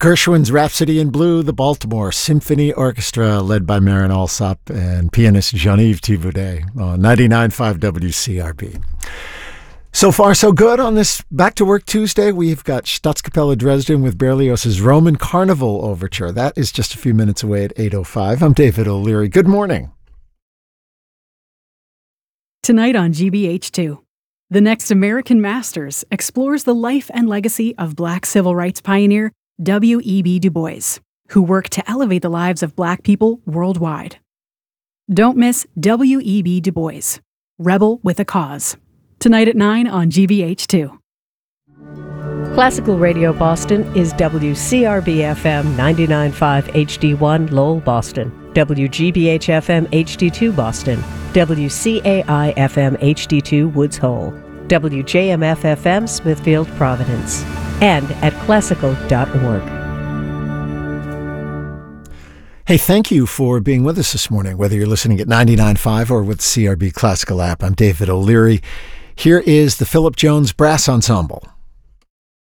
Gershwin's Rhapsody in Blue, the Baltimore Symphony Orchestra, led by Marin Alsop and pianist Jean-Yves Thibaudet on 99.5 WCRB. So far, so good on this Back to Work Tuesday. We've got Staatskapelle Dresden with Berlioz's Roman Carnival Overture. That is just a few minutes away at 8:05. I'm David O'Leary. Good morning. Tonight on GBH2, The Next American Masters explores the life and legacy of Black civil rights pioneer W.E.B. Du Bois, who worked to elevate the lives of Black people worldwide. Don't miss W.E.B. Du Bois, Rebel with a Cause. Tonight at 9 on GBH2. Classical Radio Boston is WCRB-FM 99.5 HD1 Lowell, Boston, WGBH-FM HD2 Boston, WCAI-FM HD2 Woods Hole, WJMF-FM Smithfield, Providence, and at classical.org. Hey, thank you for being with us this morning, whether you're listening at 99.5 or with the CRB Classical app. I'm David O'Leary. Here is the Philip Jones Brass Ensemble.